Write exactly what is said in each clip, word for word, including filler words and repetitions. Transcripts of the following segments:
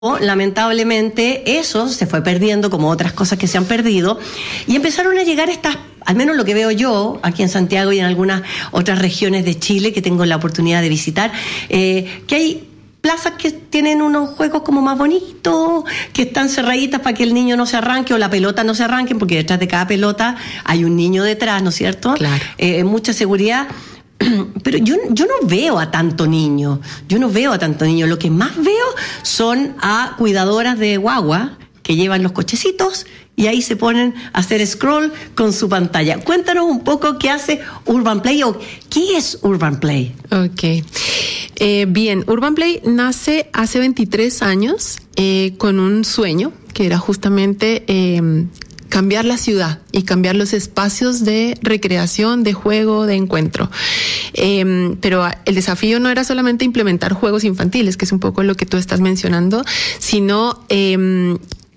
lamentablemente eso se fue perdiendo como otras cosas que se han perdido y empezaron a llegar estas, al menos lo que veo yo aquí en Santiago y en algunas otras regiones de Chile que tengo la oportunidad de visitar, eh, que hay plazas que tienen unos juegos como más bonitos, que están cerraditas para que el niño no se arranque o la pelota no se arranque, porque detrás de cada pelota hay un niño detrás, ¿no es cierto? Claro. Eh, mucha seguridad. Pero yo, yo no veo a tanto niño, yo no veo a tanto niño. Lo que más veo son a cuidadoras de guagua que llevan los cochecitos y ahí se ponen a hacer scroll con su pantalla. Cuéntanos un poco qué hace Urban Play o qué es Urban Play. Ok. Eh, bien, Urban Play nace hace veintitrés años eh, con un sueño que era justamente Eh, cambiar la ciudad y cambiar los espacios de recreación, de juego, de encuentro. Eh, pero el desafío no era solamente implementar juegos infantiles, que es un poco lo que tú estás mencionando, sino eh,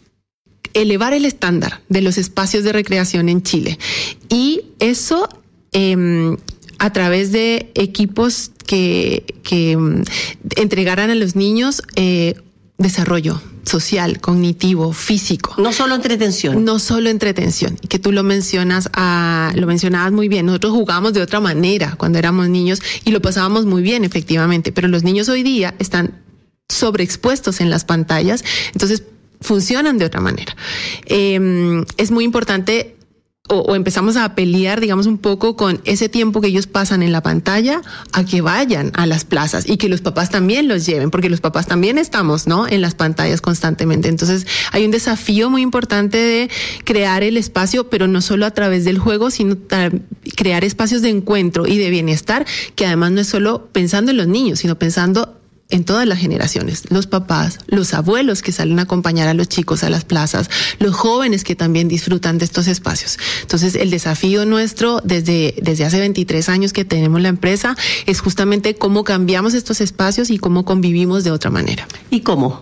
elevar el estándar de los espacios de recreación en Chile. Y eso eh, a través de equipos que, que entregaran a los niños eh, desarrollo social, cognitivo, físico. No solo entretención. No solo entretención. Que tú lo mencionas, a, lo mencionabas muy bien. Nosotros jugábamos de otra manera cuando éramos niños y lo pasábamos muy bien, efectivamente. Pero los niños hoy día están sobreexpuestos en las pantallas, entonces funcionan de otra manera. Eh, es muy importante O, o empezamos a pelear, digamos, un poco con ese tiempo que ellos pasan en la pantalla a que vayan a las plazas y que los papás también los lleven, porque los papás también estamos, ¿no?, en las pantallas constantemente. Entonces, hay un desafío muy importante de crear el espacio, pero no solo a través del juego, sino crear espacios de encuentro y de bienestar, que además no es solo pensando en los niños, sino pensando en todas las generaciones, los papás, los abuelos que salen a acompañar a los chicos a las plazas, los jóvenes que también disfrutan de estos espacios. Entonces, el desafío nuestro desde, desde hace veintitrés años que tenemos la empresa es justamente cómo cambiamos estos espacios y cómo convivimos de otra manera. ¿Y cómo?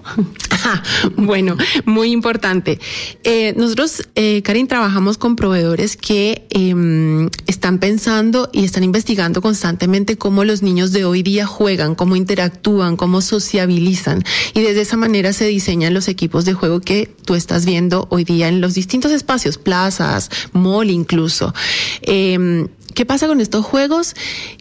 Bueno, muy importante. Eh, nosotros, eh, Karin, trabajamos con proveedores que eh, están pensando y están investigando constantemente cómo los niños de hoy día juegan, cómo interactúan, cómo sociabilizan, y desde esa manera se diseñan los equipos de juego que tú estás viendo hoy día en los distintos espacios, plazas, mall incluso. Eh, ¿Qué pasa con estos juegos?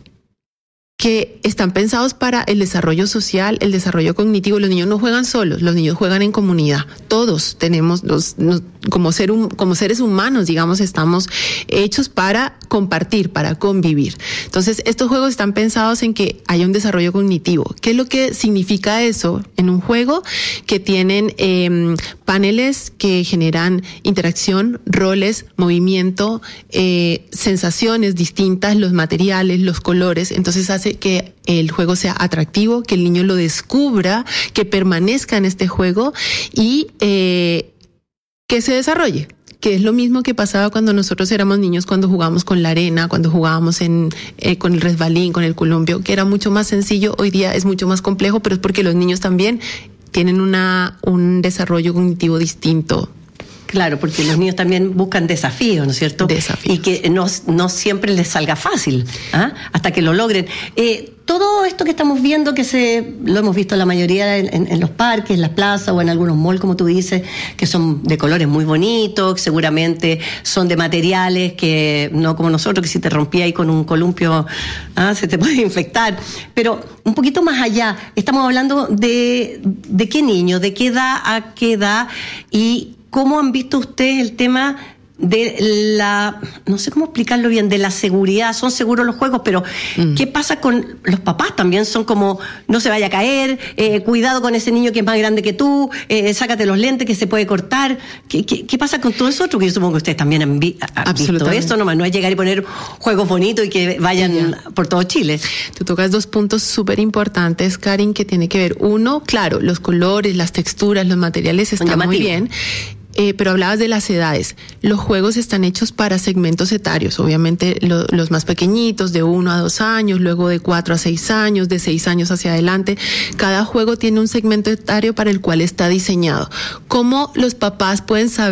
Que están pensados para el desarrollo social, el desarrollo cognitivo. Los niños no juegan solos, los niños juegan en comunidad. Todos tenemos, los, los, como, ser, como seres humanos, digamos, estamos hechos para compartir, para convivir. Entonces, estos juegos están pensados en que haya un desarrollo cognitivo. ¿Qué es lo que significa eso en un juego? Que tienen eh, paneles que generan interacción, roles, movimiento, eh, sensaciones distintas, los materiales, los colores. Entonces, hace que el juego sea atractivo, que el niño lo descubra, que permanezca en este juego y eh, que se desarrolle, que es lo mismo que pasaba cuando nosotros éramos niños, cuando jugábamos con la arena, cuando jugábamos en, eh, con el resbalín, con el columpio, que era mucho más sencillo. Hoy día es mucho más complejo, pero es porque los niños también tienen una, un desarrollo cognitivo distinto. Claro, porque los niños también buscan desafíos, ¿no es cierto? Desafíos. Y que no, no siempre les salga fácil, ¿ah? Hasta que lo logren. Eh, todo esto que estamos viendo, que se lo hemos visto la mayoría en, en, en los parques, en las plazas o en algunos malls, como tú dices, que son de colores muy bonitos, que seguramente son de materiales que no como nosotros, que si te rompía ahí con un columpio, ¿ah? Se te puede infectar. Pero un poquito más allá, estamos hablando de, de qué niño, de qué edad a qué edad, y ¿cómo han visto ustedes el tema de la, no sé cómo explicarlo bien, de la seguridad? Son seguros los juegos, pero mm. ¿qué pasa con los papás? También son como, no se vaya a caer, eh, cuidado con ese niño que es más grande que tú, eh, sácate los lentes que se puede cortar. ¿Qué, qué, qué pasa con todo eso? Porque yo supongo que ustedes también han, vi, han visto eso, nomás no es llegar y poner juegos bonitos y que vayan yeah. por todo Chile. Tú tocas dos puntos súper importantes, Karin, que tiene que ver. Uno, claro, los colores, las texturas, los materiales están muy bien. Eh, pero hablabas de las edades. Los juegos están hechos para segmentos etarios, obviamente lo, los más pequeñitos, de uno a dos años, luego de cuatro a seis años, de seis años hacia adelante. Cada juego tiene un segmento etario para el cual está diseñado. ¿Cómo los papás pueden saber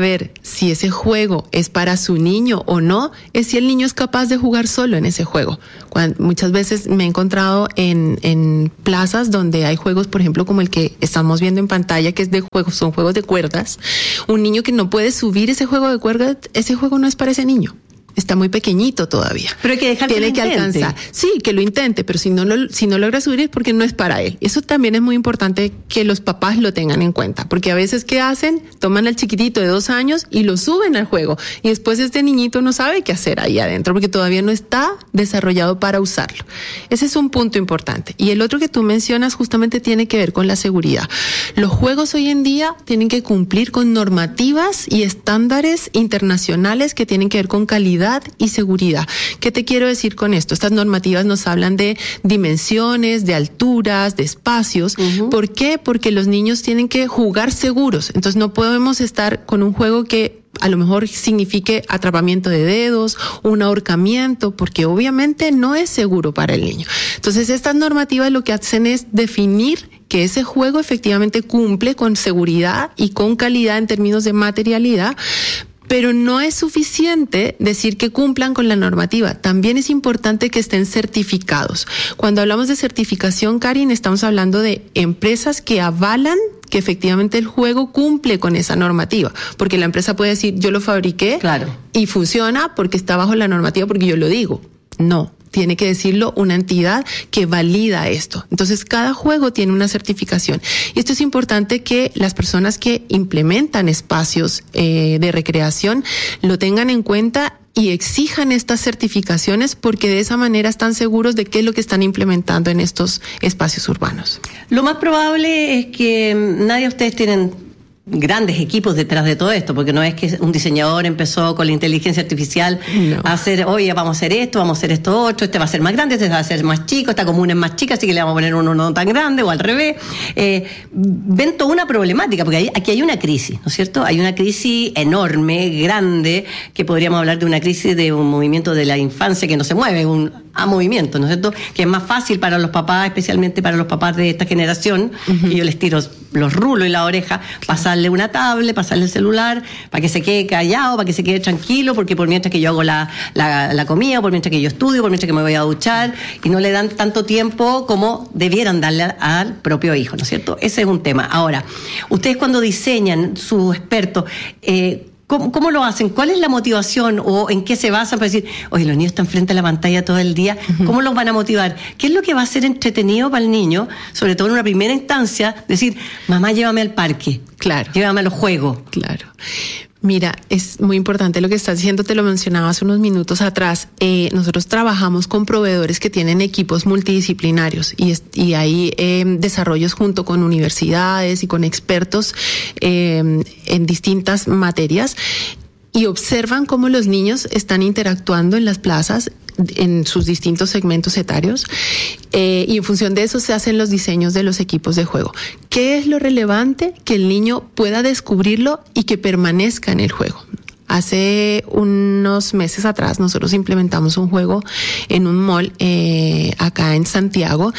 si ese juego es para su niño o no, es si el niño es capaz de jugar solo en ese juego. Cuando, muchas veces me he encontrado en, en plazas donde hay juegos, por ejemplo, como el que estamos viendo en pantalla, que es de juegos, son juegos de cuerdas. Un niño que no puede subir ese juego de cuerdas, ese juego no es para ese niño. Está muy pequeñito todavía. Pero hay que dejar Tiene que, que intente. alcanzar. Sí, que lo intente, pero si no lo, si no logra subir es porque no es para él. Eso también es muy importante que los papás lo tengan en cuenta, porque a veces ¿qué hacen? Toman al chiquitito de dos años y lo suben al juego y después este niñito no sabe qué hacer ahí adentro porque todavía no está desarrollado para usarlo. Ese es un punto importante. Y el otro que tú mencionas justamente tiene que ver con la seguridad. Los juegos hoy en día tienen que cumplir con normativas y estándares internacionales que tienen que ver con calidad y seguridad. ¿Qué te quiero decir con esto? Estas normativas nos hablan de dimensiones, de alturas, de espacios. Uh-huh. ¿Por qué? Porque los niños tienen que jugar seguros. Entonces no podemos estar con un juego que a lo mejor signifique atrapamiento de dedos, un ahorcamiento, porque obviamente no es seguro para el niño. Entonces estas normativas lo que hacen es definir que ese juego efectivamente cumple con seguridad y con calidad en términos de materialidad, pero no es suficiente decir que cumplan con la normativa. También es importante que estén certificados. Cuando hablamos de certificación, Karin, estamos hablando de empresas que avalan que efectivamente el juego cumple con esa normativa, porque la empresa puede decir, yo lo fabriqué, claro, y funciona porque está bajo la normativa porque yo lo digo. No. Tiene que decirlo una entidad que valida esto. Entonces, cada juego tiene una certificación. Y esto es importante que las personas que implementan espacios eh, de recreación lo tengan en cuenta y exijan estas certificaciones porque de esa manera están seguros de qué es lo que están implementando en estos espacios urbanos. Lo más probable es que nadie de ustedes tienen grandes equipos detrás de todo esto, porque no es que un diseñador empezó con la inteligencia artificial no. a hacer, oye, vamos a hacer esto, vamos a hacer esto otro, este va a ser más grande, este va a ser más chico, esta comuna es más chica, así que le vamos a poner uno no tan grande, o al revés. Eh, ven toda una problemática, porque hay, aquí hay una crisis, ¿no es cierto? Hay una crisis enorme, grande, que podríamos hablar de una crisis de un movimiento de la infancia que no se mueve, un a movimiento, ¿no es cierto? Que es más fácil para los papás, especialmente para los papás de esta generación, uh-huh. que yo les tiro los rulos y la oreja, pasarle una tablet, pasarle el celular, para que se quede callado, para que se quede tranquilo, porque por mientras que yo hago la, la, la comida, por mientras que yo estudio, por mientras que me voy a duchar, y no le dan tanto tiempo como debieran darle al propio hijo, ¿no es cierto? Ese es un tema. Ahora, ustedes cuando diseñan, sus expertos, eh, ¿Cómo, ¿Cómo lo hacen? ¿Cuál es la motivación o en qué se basan para decir, oye, los niños están frente a la pantalla todo el día? Uh-huh. ¿Cómo los van a motivar? ¿Qué es lo que va a ser entretenido para el niño? Sobre todo en una primera instancia, decir, mamá, llévame al parque. Claro. Llévame a los juegos. Claro. Mira, es muy importante lo que estás diciendo, te lo mencionaba hace unos minutos atrás. Eh, nosotros trabajamos con proveedores que tienen equipos multidisciplinarios y, es, y hay eh, desarrollos junto con universidades y con expertos eh, en distintas materias y observan cómo los niños están interactuando en las plazas en sus distintos segmentos etarios eh, y en función de eso se hacen los diseños de los equipos de juego. ¿Qué es lo relevante? Que el niño pueda descubrirlo y que permanezca en el juego. Hace unos meses atrás nosotros implementamos un juego en un mall eh, acá en Santiago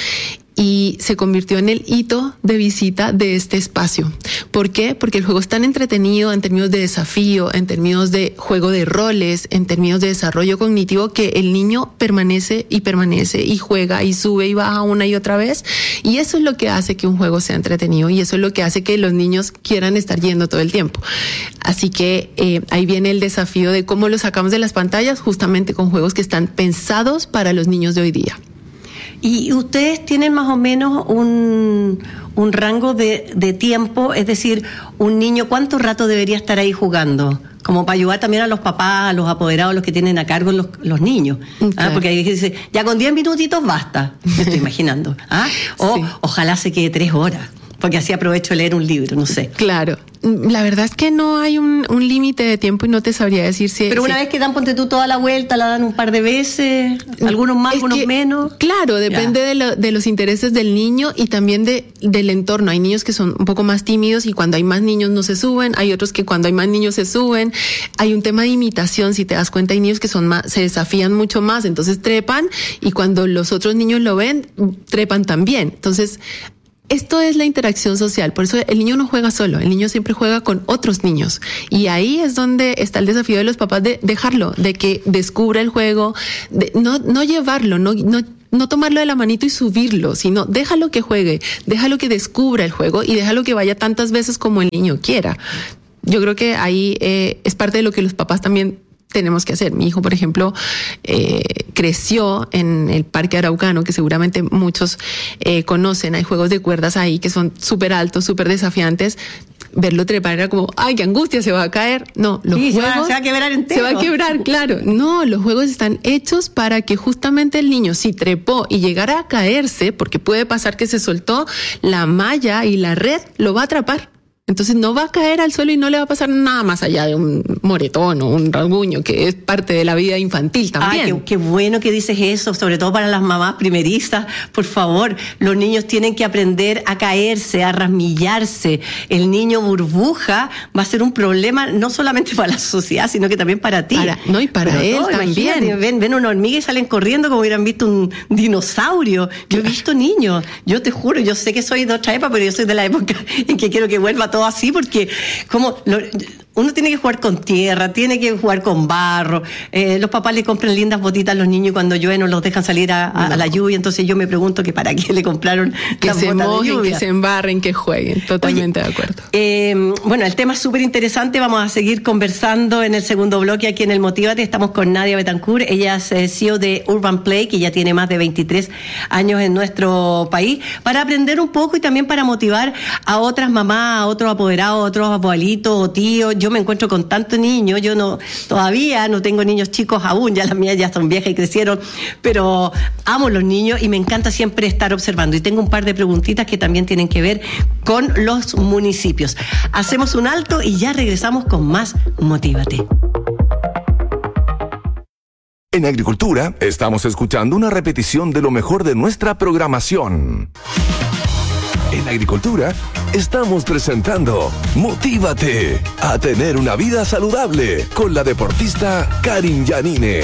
y se convirtió en el hito de visita de este espacio. ¿Por qué? Porque el juego es tan entretenido en términos de desafío, en términos de juego de roles, en términos de desarrollo cognitivo, que el niño permanece y permanece y juega y sube y baja una y otra vez. Y eso es lo que hace que un juego sea entretenido y eso es lo que hace que los niños quieran estar yendo todo el tiempo. Así que eh, ahí viene el desafío de cómo lo sacamos de las pantallas, justamente con juegos que están pensados para los niños de hoy día. ¿Y ustedes tienen más o menos un, un rango de, de tiempo? Es decir, un niño, ¿cuánto rato debería estar ahí jugando? Como para ayudar también a los papás, a los apoderados, los que tienen a cargo los, los niños. Okay. ¿Ah? Porque ahí dice, ya con diez minutitos basta, me estoy imaginando. ¿Ah? O sí. Ojalá se quede tres horas. Porque así aprovecho de leer un libro, no sé. Claro. La verdad es que no hay un, un límite de tiempo y no te sabría decir si... Pero una si... vez que dan, ponte tú toda la vuelta, la dan un par de veces, algunos más, es algunos que, menos. Claro, depende de, lo, de los intereses del niño y también de, del entorno. Hay niños que son un poco más tímidos y cuando hay más niños no se suben. Hay otros que cuando hay más niños se suben. Hay un tema de imitación, si te das cuenta, hay niños que son más, se desafían mucho más, entonces trepan y cuando los otros niños lo ven, trepan también. Entonces... esto es la interacción social, por eso el niño no juega solo, el niño siempre juega con otros niños. Y ahí es donde está el desafío de los papás de dejarlo, de que descubra el juego, de no, no llevarlo, no, no, no tomarlo de la manito y subirlo, sino déjalo que juegue, déjalo que descubra el juego y déjalo que vaya tantas veces como el niño quiera. Yo creo que ahí eh, es parte de lo que los papás también tenemos que hacer. Mi hijo, por ejemplo, eh, creció en el Parque Araucano, que seguramente muchos eh, conocen. Hay juegos de cuerdas ahí que son súper altos, súper desafiantes. Verlo trepar era como, ay, qué angustia, se va a caer. No, los sí, juegos... Se va, se va a quebrar entero. Se va a quebrar, claro. No, los juegos están hechos para que justamente el niño, si trepó y llegara a caerse, porque puede pasar que se soltó la malla y la red, lo va a atrapar. Entonces no va a caer al suelo y no le va a pasar nada más allá de un moretón o un rasguño, que es parte de la vida infantil también. Ay, qué, qué bueno que dices eso, sobre todo para las mamás primerizas. Por favor, los niños tienen que aprender a caerse, a rasmillarse. El niño burbuja va a ser un problema no solamente para la sociedad, sino que también para ti. Para, no, y para Pero él todo, también. Ven, ven una hormiga y salen corriendo como hubieran visto un dinosaurio. Yo he visto niños, yo te juro, yo sé que soy de otra época, pero yo soy de la época en que quiero que vuelva todo así, porque como lo, uno tiene que jugar con tierra, tiene que jugar con barro, eh, los papás le compran lindas botitas a los niños y cuando llueve no los dejan salir a, a, no. a la lluvia, entonces yo me pregunto que para qué le compraron que las se botas mojen, de lluvia. Que se embarren, que jueguen, totalmente Oye, de acuerdo. Eh, bueno, el tema es súper interesante, vamos a seguir conversando en el segundo bloque aquí en el Motívate. Estamos con Nadia Betancourt, ella es eh, C E O de Urban Play, que ya tiene más de veintitrés años en nuestro país, para aprender un poco y también para motivar a otras mamás, a otros apoderados, a otros abuelitos o tíos. Yo me encuentro con tantos niños, yo no todavía no tengo niños chicos aún, ya las mías ya son viejas y crecieron, pero amo los niños y me encanta siempre estar observando. Y tengo un par de preguntitas que también tienen que ver con los municipios. Hacemos un alto y ya regresamos con más Motívate. En Agricultura estamos escuchando una repetición de lo mejor de nuestra programación. En Agricultura estamos presentando Motívate a tener una vida saludable con la deportista Karin Yanine.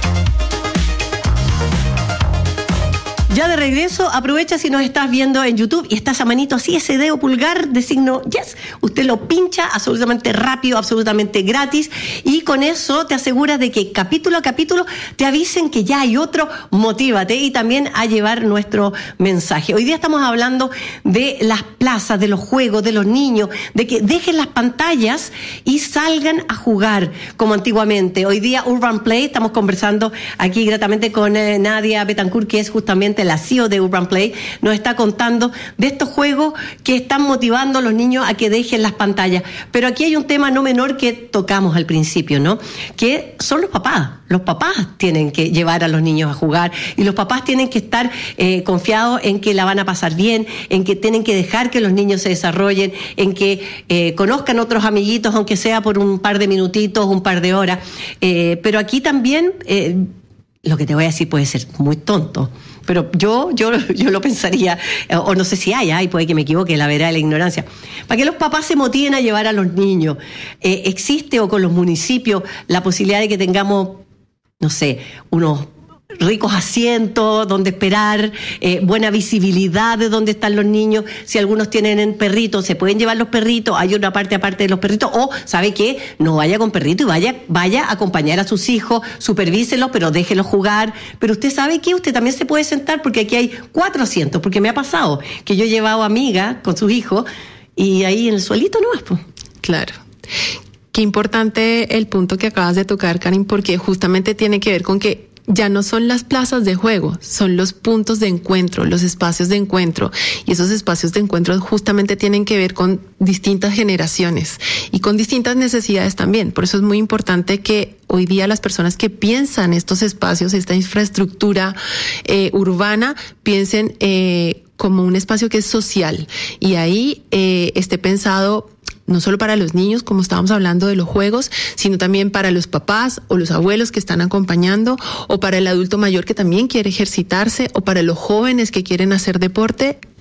Ya de regreso, aprovecha si nos estás viendo en YouTube y estás a manito así, ese dedo pulgar de signo yes, usted lo pincha absolutamente rápido, absolutamente gratis, y con eso te aseguras de que capítulo a capítulo te avisen que ya hay otro Motívate y también a llevar nuestro mensaje. Hoy día estamos hablando de las plazas, de los juegos, de los niños, de que dejen las pantallas y salgan a jugar como antiguamente. Hoy día Urban Play, estamos conversando aquí gratamente con eh, Nadia Betancourt, que es justamente la C E O de Urban Play, nos está contando de estos juegos que están motivando a los niños a que dejen las pantallas. Pero aquí hay un tema no menor que tocamos al principio, ¿no? Que son los papás. Los papás tienen que llevar a los niños a jugar y los papás tienen que estar eh, confiados en que la van a pasar bien, en que tienen que dejar que los niños se desarrollen, en que eh, conozcan otros amiguitos, aunque sea por un par de minutitos, un par de horas. Eh, pero aquí también, eh, lo que te voy a decir puede ser muy tonto, pero yo yo yo lo pensaría, o no sé si hay, hay puede que me equivoque, la verdad de la ignorancia, para que los papás se motiven a llevar a los niños. Eh, ¿Existe o con los municipios la posibilidad de que tengamos, no sé, unos ricos asientos donde esperar, eh, buena visibilidad de dónde están los niños? Si algunos tienen perritos, se pueden llevar los perritos, hay una parte aparte de los perritos, o ¿sabe qué? No vaya con perrito y vaya vaya a acompañar a sus hijos, supervíselos, pero déjelos jugar. Pero usted sabe que usted también se puede sentar, porque aquí hay cuatro asientos, porque me ha pasado que yo he llevado amigas con sus hijos y ahí en el suelito nomás, pues. Claro. Qué importante el punto que acabas de tocar, Karin, porque justamente tiene que ver con que ya no son las plazas de juego, son los puntos de encuentro, los espacios de encuentro. Y esos espacios de encuentro justamente tienen que ver con distintas generaciones y con distintas necesidades también. Por eso es muy importante que hoy día las personas que piensan estos espacios, esta infraestructura eh, urbana, piensen eh, como un espacio que es social. Y ahí eh, esté pensado no solo para los niños, como estábamos hablando de los juegos, sino también para los papás o los abuelos que están acompañando, o para el adulto mayor que también quiere ejercitarse, o para los jóvenes que quieren hacer deporte.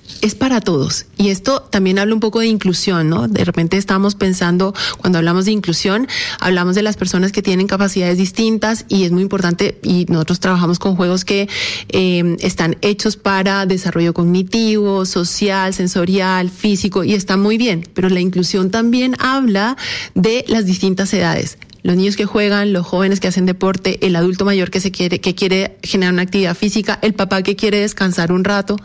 es para todos. Y esto también habla un poco de inclusión, ¿no? De repente estamos pensando, cuando hablamos de inclusión, hablamos de las personas que tienen capacidades distintas y es muy importante, y nosotros trabajamos con juegos que eh, están hechos para desarrollo cognitivo, social, sensorial, físico, y está muy bien. Pero la inclusión también habla de las distintas edades. Los niños que juegan, los jóvenes que hacen deporte, el adulto mayor que se quiere, que quiere generar una actividad física, el papá que quiere descansar un rato.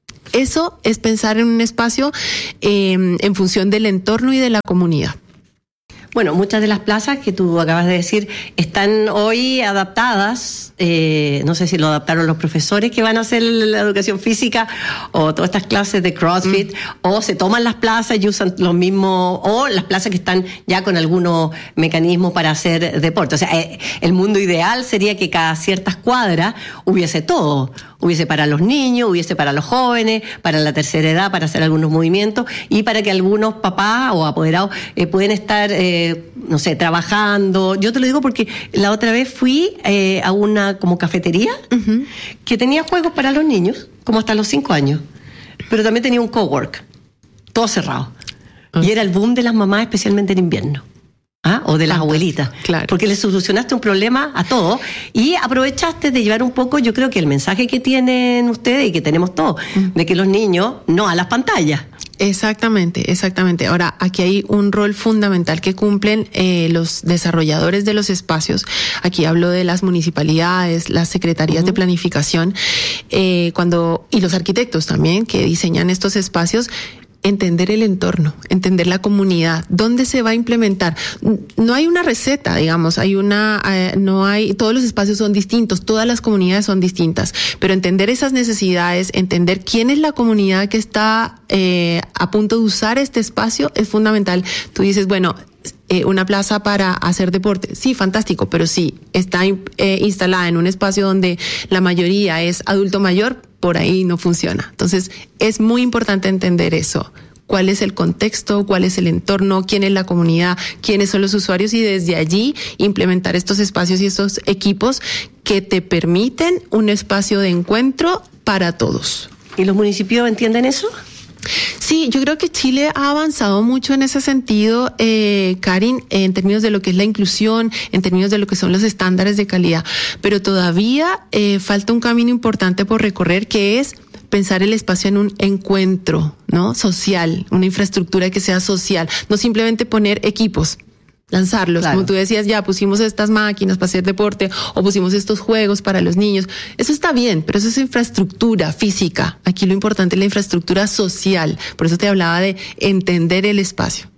Eso es pensar en un espacio eh, en función del entorno y de la comunidad. Bueno, muchas de las plazas que tú acabas de decir están hoy adaptadas, eh, no sé si lo adaptaron los profesores que van a hacer la educación física o todas estas clases de CrossFit, mm. o se toman las plazas y usan los mismos, o las plazas que están ya con algunos mecanismos para hacer deporte. O sea, eh, el mundo ideal sería que cada ciertas cuadras hubiese todo. Hubiese para los niños, hubiese para los jóvenes, para la tercera edad, para hacer algunos movimientos y para que algunos papás o apoderados eh, pueden estar, eh, no sé, trabajando. Yo te lo digo porque la otra vez fui eh, a una como cafetería uh-huh. que tenía juegos para los niños, como hasta los cinco años, pero también tenía un cowork, todo cerrado. Uh-huh. Y era el boom de las mamás, especialmente en invierno. ¿Ah? O de las abuelitas, claro. Porque le solucionaste un problema a todos y aprovechaste de llevar un poco, yo creo que el mensaje que tienen ustedes y que tenemos todos, mm. de que los niños no a las pantallas. Exactamente, exactamente. Ahora, aquí hay un rol fundamental que cumplen eh, los desarrolladores de los espacios. Aquí hablo de las municipalidades, las secretarías uh-huh. de planificación, eh, cuando y los arquitectos también que diseñan estos espacios. Entender el entorno, entender la comunidad, dónde se va a implementar. No hay una receta, digamos, hay una, eh, no hay, todos los espacios son distintos, todas las comunidades son distintas, pero entender esas necesidades, entender quién es la comunidad que está eh, a punto de usar este espacio es fundamental. Tú dices, bueno, eh, una plaza para hacer deporte, sí, fantástico, pero sí, está eh, instalada en un espacio donde la mayoría es adulto mayor, por ahí no funciona. Entonces, es muy importante entender eso. ¿Cuál es el contexto? ¿Cuál es el entorno? ¿Quién es la comunidad? ¿Quiénes son los usuarios? Y desde allí implementar estos espacios y estos equipos que te permiten un espacio de encuentro para todos. ¿Y los municipios entienden eso? Sí, yo creo que Chile ha avanzado mucho en ese sentido, eh, Karin, en términos de lo que es la inclusión, en términos de lo que son los estándares de calidad, pero todavía eh, falta un camino importante por recorrer, que es pensar el espacio en un encuentro, ¿no? Social, una infraestructura que sea social, no simplemente poner equipos. Lanzarlos, claro. Como tú decías, ya pusimos estas máquinas para hacer deporte o pusimos estos juegos para los niños. Eso está bien, pero eso es infraestructura física. Aquí lo importante es la infraestructura social. Por eso te hablaba de entender el espacio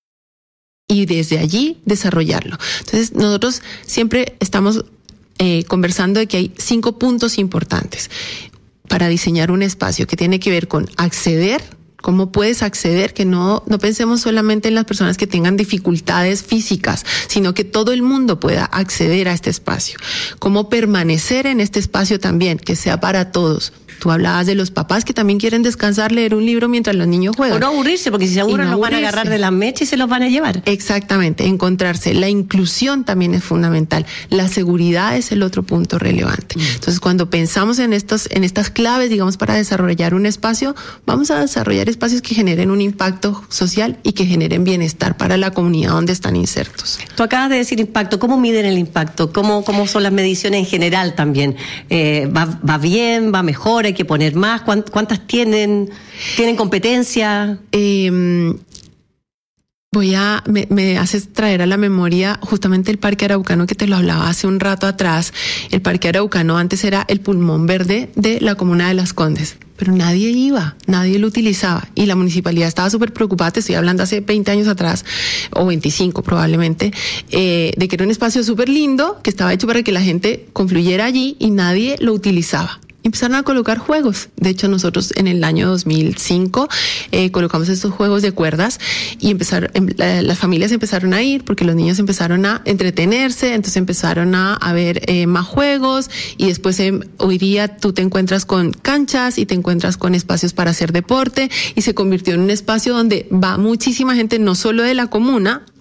y desde allí desarrollarlo. Entonces, nosotros siempre estamos eh, conversando de que hay cinco puntos importantes para diseñar un espacio que tiene que ver con acceder. ¿Cómo puedes acceder? Que no, no pensemos solamente en las personas que tengan dificultades físicas, sino que todo el mundo pueda acceder a este espacio. ¿Cómo permanecer en este espacio también? Que sea para todos. Tú hablabas de los papás que también quieren descansar, leer un libro mientras los niños juegan. O no aburrirse, porque si se aburren no los van a agarrar de la mecha y se los van a llevar. Exactamente, encontrarse. La inclusión también es fundamental. La seguridad es el otro punto relevante. Mm. Entonces, cuando pensamos en estos, en estas claves, digamos, para desarrollar un espacio, vamos a desarrollar espacios que generen un impacto social y que generen bienestar para la comunidad donde están insertos. Tú acabas de decir impacto. ¿Cómo miden el impacto? ¿Cómo, cómo son las mediciones en general también? Eh, ¿va, va bien? ¿Va mejor? ¿Hay que poner más? ¿Cuántas tienen? ¿Tienen competencia? Eh, voy a, me, me haces traer a la memoria justamente el Parque Araucano que te lo hablaba hace un rato atrás. El Parque Araucano antes era el pulmón verde de la comuna de Las Condes, pero nadie iba, nadie lo utilizaba y la municipalidad estaba súper preocupada, te estoy hablando hace veinte años atrás, o veinticinco probablemente, eh, de que era un espacio súper lindo, que estaba hecho para que la gente confluyera allí y nadie lo utilizaba. Empezaron a colocar juegos. De hecho, nosotros en el año dos mil cinco eh, colocamos estos juegos de cuerdas y empezaron, eh, las familias empezaron a ir porque los niños empezaron a entretenerse, entonces empezaron a, a ver eh, más juegos y después eh, hoy día tú te encuentras con canchas y te encuentras con espacios para hacer deporte y se convirtió en un espacio donde va muchísima gente, no solo de la comuna,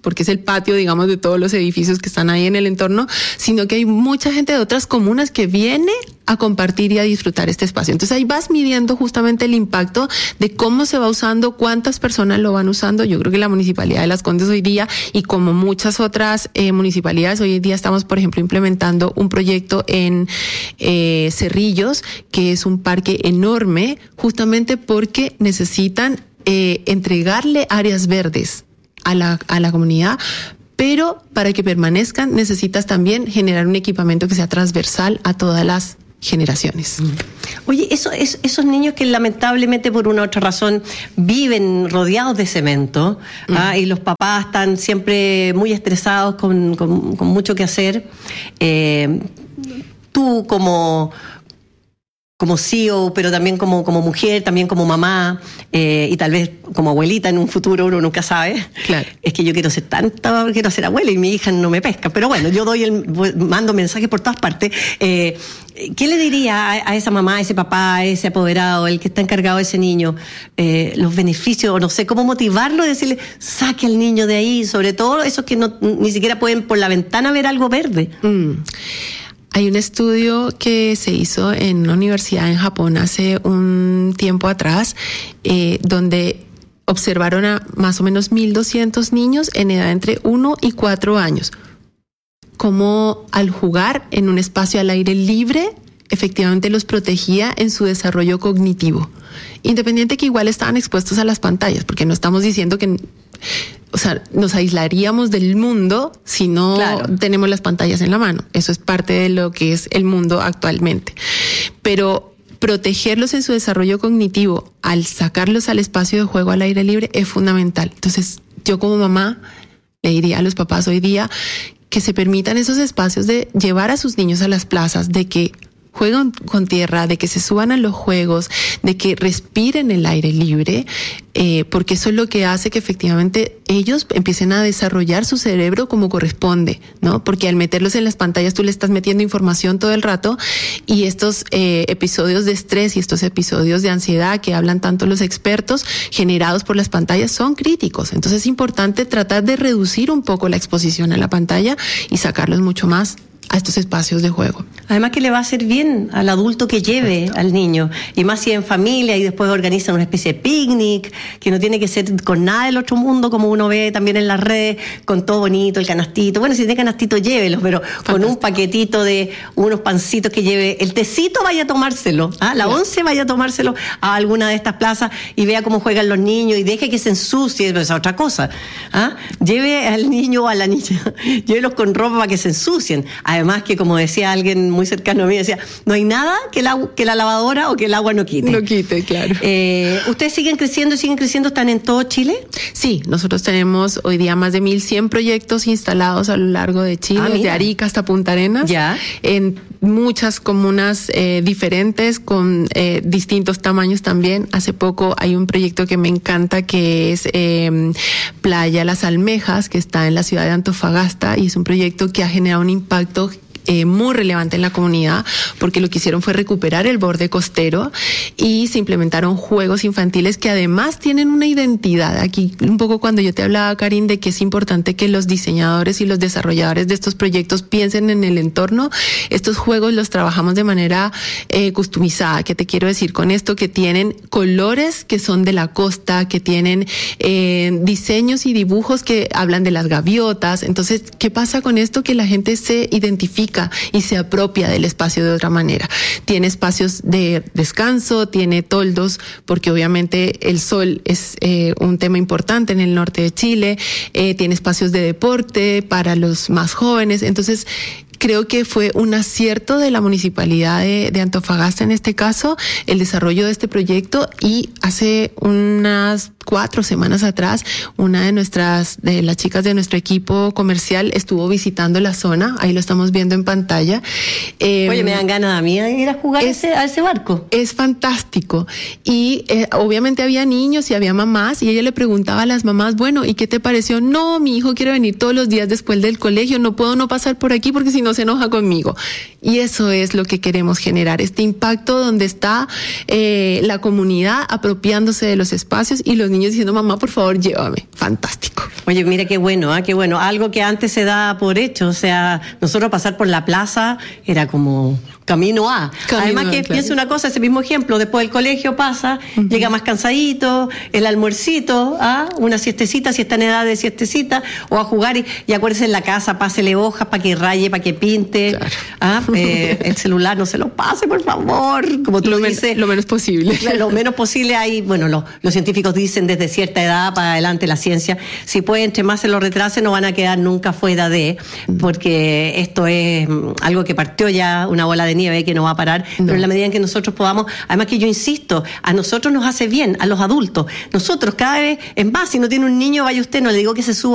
porque es el patio, digamos, de todos los edificios que están ahí en el entorno, sino que hay mucha gente de otras comunas que viene a compartir y a disfrutar este espacio. Entonces ahí vas midiendo justamente el impacto de cómo se va usando, cuántas personas lo van usando. Yo creo que la Municipalidad de Las Condes hoy día, y como muchas otras eh, municipalidades, hoy en día estamos, por ejemplo, implementando un proyecto en eh, Cerrillos, que es un parque enorme, justamente porque necesitan eh, entregarle áreas verdes a la, a la comunidad, pero para que permanezcan necesitas también generar un equipamiento que sea transversal a todas las generaciones. Oye, eso, es, esos niños que lamentablemente por una u otra razón viven rodeados de cemento, mm. ¿ah? Y los papás están siempre muy estresados con, con, con mucho que hacer, eh, tú como... como C E O, pero también como, como mujer, también como mamá, eh, y tal vez como abuelita en un futuro, uno nunca sabe. Claro. Es que yo quiero ser tanta, quiero ser abuela y mi hija no me pesca. Pero bueno, yo doy el, mando mensajes por todas partes. Eh, ¿Qué le diría a, a esa mamá, a ese papá, a ese apoderado, el que está encargado de ese niño, eh, los beneficios, o no sé, cómo motivarlo, decirle, saque al niño de ahí, sobre todo esos que no, ni siquiera pueden por la ventana ver algo verde? Mm. Hay un estudio que se hizo en una universidad en Japón hace un tiempo atrás, eh, donde observaron a más o menos mil doscientos niños en edad entre uno y cuatro años, cómo al jugar en un espacio al aire libre, efectivamente los protegía en su desarrollo cognitivo. Independiente que igual estaban expuestos a las pantallas, porque no estamos diciendo que... O sea, nos aislaríamos del mundo si no claro. tenemos las pantallas en la mano. Eso es parte de lo que es el mundo actualmente. Pero protegerlos en su desarrollo cognitivo al sacarlos al espacio de juego al aire libre es fundamental. Entonces, yo como mamá le diría a los papás hoy día que se permitan esos espacios de llevar a sus niños a las plazas, de que jueguen con tierra, de que se suban a los juegos, de que respiren el aire libre, eh, porque eso es lo que hace que efectivamente ellos empiecen a desarrollar su cerebro como corresponde, ¿no? Porque al meterlos en las pantallas tú le estás metiendo información todo el rato, y estos eh, episodios de estrés y estos episodios de ansiedad que hablan tanto los expertos generados por las pantallas son críticos. Entonces es importante tratar de reducir un poco la exposición a la pantalla y sacarlos mucho más a estos espacios de juego. Además que le va a hacer bien al adulto que lleve al niño, y más si en familia y después organizan una especie de picnic, que no tiene que ser con nada del otro mundo como uno ve también en las redes, con todo bonito, el canastito. Bueno, si tiene canastito, llévelos, pero fantástico, con un paquetito de unos pancitos que lleve, el tecito vaya a tomárselo, ¿ah? la yeah. once vaya a tomárselo a alguna de estas plazas y vea cómo juegan los niños y deje que se ensucie, esa es otra cosa. ¿ah? Lleve al niño o a la niña, llévelos con ropa para que se ensucien. Además que, como decía alguien muy cercano a mí, decía, no hay nada que la, que la lavadora o que el agua no quite. No quite, claro. Eh, ¿Ustedes siguen creciendo y siguen creciendo? ¿Están en todo Chile? Sí, nosotros tenemos hoy día más de mil cien proyectos instalados a lo largo de Chile, ah, desde Arica hasta Punta Arenas. Ya. En muchas comunas eh, diferentes, con eh, distintos tamaños también. Hace poco hay un proyecto que me encanta, que es eh, Playa Las Almejas, que está en la ciudad de Antofagasta, y es un proyecto que ha generado un impacto Eh, muy relevante en la comunidad, porque lo que hicieron fue recuperar el borde costero y se implementaron juegos infantiles que además tienen una identidad. Aquí un poco cuando yo te hablaba, Karin, de que es importante que los diseñadores y los desarrolladores de estos proyectos piensen en el entorno, estos juegos los trabajamos de manera eh, customizada. ¿Qué te quiero decir con esto? Que tienen colores que son de la costa, que tienen eh, diseños y dibujos que hablan de las gaviotas. Entonces, ¿qué pasa con esto? Que la gente se identifica y se apropia del espacio de otra manera. Tiene espacios de descanso, tiene toldos, porque obviamente el sol es eh, un tema importante en el norte de Chile, eh, tiene espacios de deporte para los más jóvenes. Entonces, creo que fue un acierto de la Municipalidad de, de Antofagasta en este caso, el desarrollo de este proyecto, y hace unas cuatro semanas atrás, una de nuestras, de las chicas de nuestro equipo comercial estuvo visitando la zona, ahí lo estamos viendo en pantalla. Eh, Oye, me dan ganas a mí de ir a jugar es, ese, a ese barco. Es fantástico. Y eh, obviamente había niños y había mamás, y ella le preguntaba a las mamás, bueno, ¿y qué te pareció? No, mi hijo quiere venir todos los días después del colegio, no puedo no pasar por aquí porque si no no se enoja conmigo. Y eso es lo que queremos generar, este impacto donde está eh, la comunidad apropiándose de los espacios y los niños diciendo, mamá, por favor, llévame. Fantástico. Oye, mira qué bueno, ¿eh? Qué bueno. Algo que antes se da por hecho, o sea, nosotros pasar por la plaza era como camino A. Camino Además que claro. Piensa una cosa, ese mismo ejemplo, después del colegio pasa, uh-huh. llega más cansadito, el almuercito, ¿ah? Una siestecita, si está en edad de siestecita, o a jugar y, y acuérdese en la casa, pásele hojas para que raye, para que pinte, claro. ¿Ah? Eh, el celular no se lo pase, por favor, como tú lo dices. Men- lo menos posible. Lo menos posible hay, bueno, lo, los científicos dicen desde cierta edad para adelante la ciencia, si puede, entre más se lo retrase, no van a quedar nunca fuera de, porque esto es algo que partió ya una bola de nieve que no va a parar, no. Pero en la medida en que nosotros podamos, además que yo insisto, a nosotros nos hace bien, a los adultos, nosotros cada vez, es más, si no tiene un niño, vaya usted, no le digo que se suba